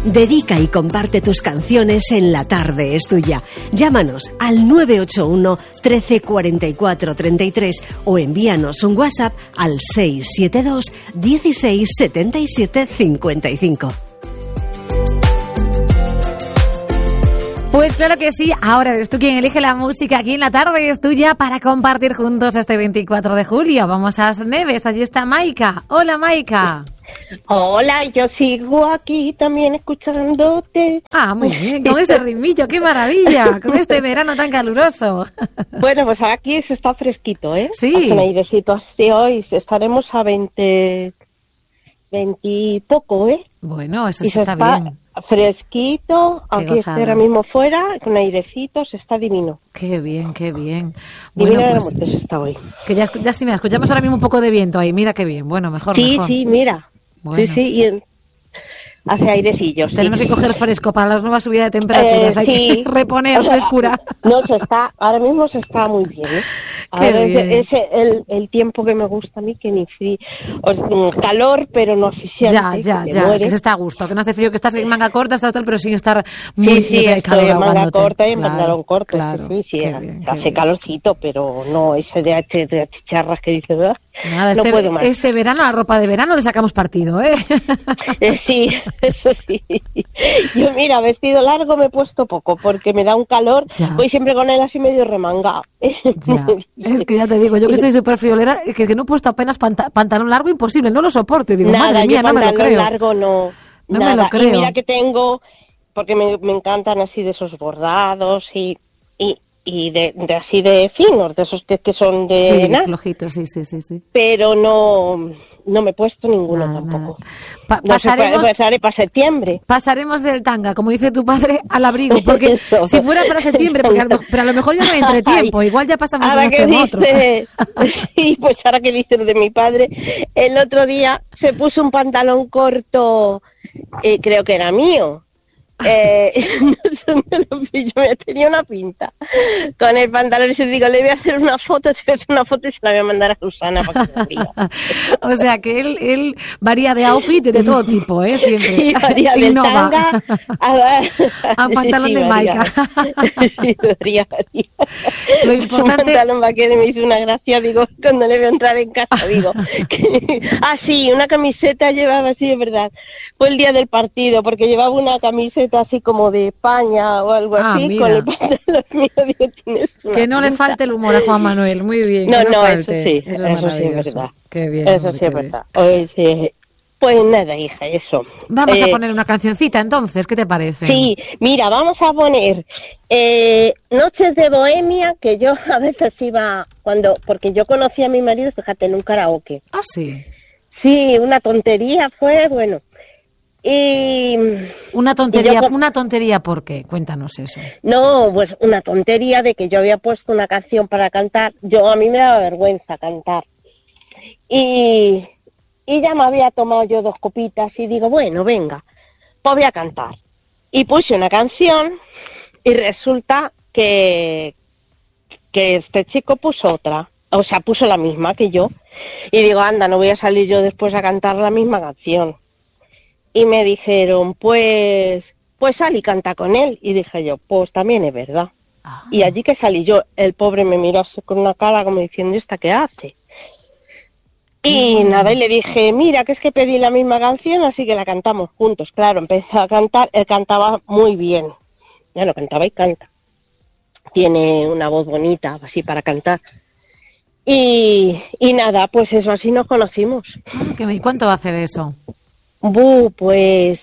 Dedica y comparte tus canciones en La Tarde es Tuya. Llámanos al 981 13 44 33 o envíanos un WhatsApp al 672 16 77 55. Pues claro que sí, ahora eres tú quien elige la música aquí en La Tarde es Tuya para compartir juntos este 24 de julio. Vamos a As Neves, allí está Maika. Hola, Maika. Hola, yo sigo aquí también escuchándote. Ah, muy bien, con ese ritmillo, qué maravilla, con este verano tan caluroso. Bueno, pues aquí se está fresquito, ¿eh? Sí. Hace un airecito así hoy, estaremos a 20 y poco, ¿eh? Bueno, eso y sí está bien. Fresquito, Qué aquí gozada. estoy ahora mismo fuera, con airecito, se está divino. Qué bien, qué bien. Divino Bueno, de pues, muerte se está hoy. que ya sí, mira, escuchamos ahora mismo un poco de viento ahí, mira qué bien. Bueno, mejor. Sí, mira. Bueno. Sí, y hace airecillo. Tenemos que coger fresco para las nuevas subidas de temperaturas, hay sí. que reponer frescura. No, ahora mismo se está muy bien, ¿eh? Ahora es el tiempo que me gusta a mí, que ni frío, calor, pero no asfixiante. Ya, que se está a gusto, que no hace frío, que estás en manga corta, estás tal, pero sin estar muy calor en manga ahogándote. corta y en pantalón corto. Claro, sí, qué bien, hace bien. calorcito, pero no ese de chicharras que dices, ¿verdad? Nada, no puedo más. Este verano, la ropa de verano le sacamos partido, ¿eh? Sí, eso sí. Yo, mira, vestido largo me he puesto poco, porque me da un calor, voy siempre con él así medio remangado. Ya. Es que ya te digo, yo que soy súper friolera, que no he puesto apenas pantalón largo, imposible, no lo soporto. Y digo, nada, madre mía, yo no me lo pantalón creo. largo no me lo creo. Y mira que tengo, porque me encantan así de esos bordados y de así de finos, de esos que son de sí, flojitos, sí. Pero no me he puesto ninguno tampoco. Pasaré para septiembre. Pasaremos del tanga, como dice tu padre, al abrigo, porque si fuera para septiembre, pero a lo mejor ya no hay entretiempo, igual ya pasamos de este en otro. Sí, pues ahora que dices de mi padre, el otro día se puso un pantalón corto, creo que era mío. Yo tenía una pinta con el pantalón y se digo, le voy a hacer una foto y se la voy a mandar a Susana para que me diga. O sea que él varía de outfit de todo tipo, siempre. Sí, varía del tanga a un pantalón de Maika. Sí, varía. Lo importante... Un pantalón vaquero me hizo una gracia, digo, cuando le veo entrar en casa, digo, sí, una camiseta llevaba, así de verdad, fue el día del partido, porque llevaba una camiseta así como de España o algo así, mira. con el pantalón mío, digo, tienes una que no pinta. le falte el humor a Juan Manuel, muy bien. No, falte. Eso sí es verdad. Qué bien. Eso sí es verdad. Pues nada, hija, eso. Vamos a poner una cancioncita entonces, ¿qué te parece? Sí, mira, vamos a poner Noches de Bohemia, que yo a veces iba porque yo conocí a mi marido, fíjate, en un karaoke. Ah, sí. Sí, una tontería fue, bueno. Y una tontería, ¿por qué? Cuéntanos eso. No, pues una tontería de que yo había puesto una canción para cantar. A mí me daba vergüenza cantar. Y ya me había tomado yo 2 copitas y digo, bueno, venga, pues voy a cantar. Y puse una canción y resulta que este chico puso otra. O sea, puso la misma que yo. Y digo, anda, no voy a salir yo después a cantar la misma canción. Y me dijeron, pues sal y canta con él. Y dije yo, pues también es verdad. Ah. Y allí que salí yo, el pobre me miró con una cara como diciendo, ¿esta qué hace? Y nada, y le dije, mira, que es que pedí la misma canción, así que la cantamos juntos. Claro, empecé a cantar, él cantaba muy bien. Ya lo cantaba y canta. Tiene una voz bonita, así para cantar. Y nada, pues eso, así nos conocimos. ¿Y cuánto hace de eso? Pues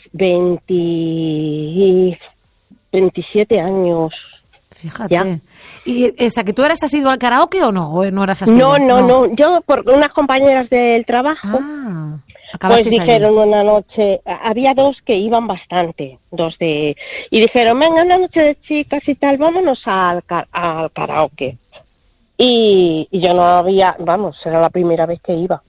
27 años. Fíjate. Ya. ¿Y esa que tú eras asiduo al karaoke o no? ¿O no eras así? No. Yo, por unas compañeras del trabajo, pues dijeron una noche, había 2 que iban bastante, y dijeron, venga, una noche de chicas y tal, vámonos al karaoke. Y yo no había, era la primera vez que iba.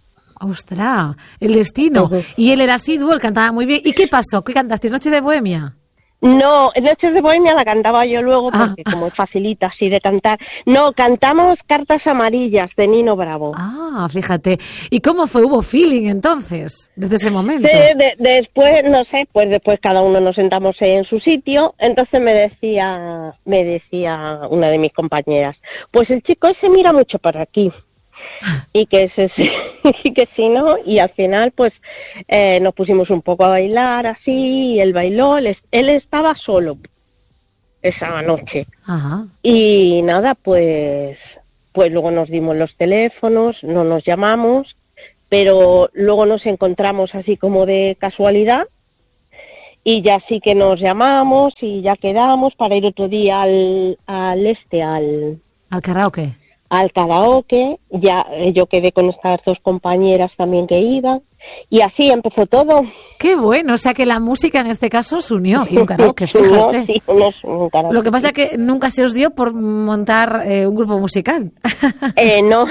¡Ostras! El destino. Uh-huh. Y él era asiduo, él cantaba muy bien. ¿Y qué pasó? ¿Qué cantasteis? ¿Noche de Bohemia? No, Noches de Bohemia la cantaba yo luego porque como es facilita así de cantar. No, cantamos Cartas Amarillas de Nino Bravo. Ah, fíjate. ¿Y cómo fue? ¿Hubo feeling entonces, desde ese momento? Sí, después, no sé, pues después cada uno nos sentamos en su sitio. Entonces me decía una de mis compañeras, pues el chico ese mira mucho para aquí. Y que si no, y al final pues nos pusimos un poco a bailar así, y él bailó, él estaba solo esa noche. Ajá. Y nada, pues luego nos dimos los teléfonos, no nos llamamos, pero luego nos encontramos así como de casualidad y ya sí que nos llamamos y ya quedamos para ir otro día al karaoke. Al karaoke, ya yo quedé con estas dos compañeras también que iban, y así empezó todo. Qué bueno, o sea que la música en este caso os unió, y un karaoke, fíjate. Sí, un karaoke. Lo que pasa es que nunca se os dio por montar un grupo musical. No.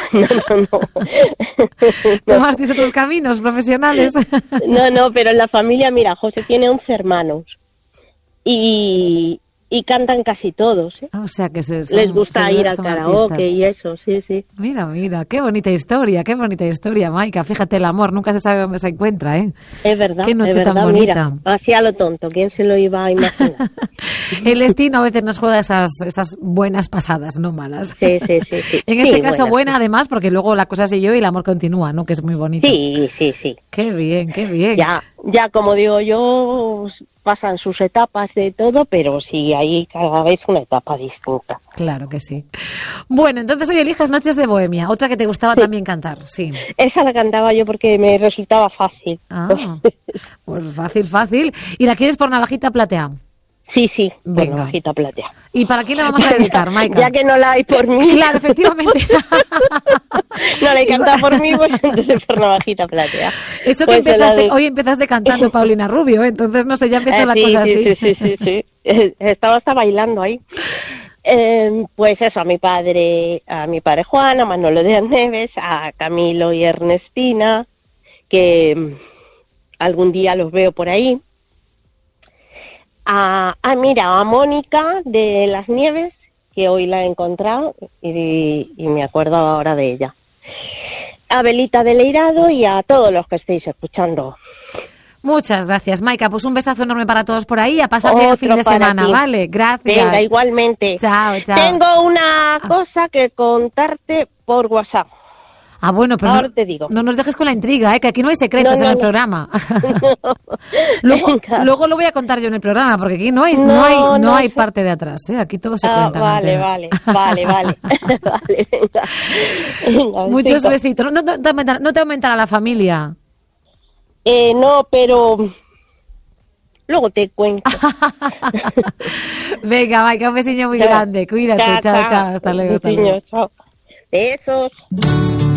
¿Tomasteis otros caminos profesionales? No, pero en la familia, mira, José tiene 11 hermanos, y cantan casi todos, ¿eh? O sea que les gusta ir al karaoke artistas. Y eso, sí. Mira, qué bonita historia, Maika. Fíjate, el amor nunca se sabe dónde se encuentra, ¿eh? Es verdad, qué noche es verdad, tan bonita. Mira, así a lo tonto, ¿quién se lo iba a imaginar? El destino a veces nos juega esas buenas pasadas, no malas. Sí. En este caso buena, además, porque luego la cosa siguió y el amor continúa, ¿no? Que es muy bonito. Sí. Qué bien. Ya como digo yo, pasan sus etapas de todo, pero sí, hay cada vez una etapa distinta. Claro que sí. Bueno, entonces hoy eliges Noches de Bohemia, otra que te gustaba también cantar, sí. Esa la cantaba yo porque me resultaba fácil. Pues fácil. ¿Y la quieres por Navajita Platea? Sí, venga. Por Navajita Platea. ¿Y para quién la vamos a dedicar, Maika? Ya que no la hay por mí. Claro, efectivamente. No la he cantado por mí, pues entonces por Navajita Platea. Eso que hoy empezaste cantando Paulina Rubio, entonces no sé, ya empezó la cosa así. Sí. Estaba hasta bailando ahí. Pues eso, a mi padre Juan, a Manolo de Neves, a Camilo y Ernestina, que algún día los veo por ahí. Mira, a Mónica de las Nieves, que hoy la he encontrado y me acuerdo ahora de ella. A Belita de Leirado y a todos los que estéis escuchando. Muchas gracias, Maika. Pues un besazo enorme para todos por ahí. A pasar bien el fin de semana, ti. ¿Vale? Gracias. Venga, igualmente. Chao. Tengo una cosa que contarte por WhatsApp. Bueno, pero ahora te digo. No nos dejes con la intriga, que aquí no hay secretos en el programa. Luego lo voy a contar yo en el programa, porque aquí no hay parte de atrás, aquí todo se cuenta. Vale. Vale, venga, muchos besitos. No te aumentará la familia. No, pero luego te cuento. Venga, Maika, un besillo muy grande. Cuídate. Chao. Hasta luego. Chao. Besos.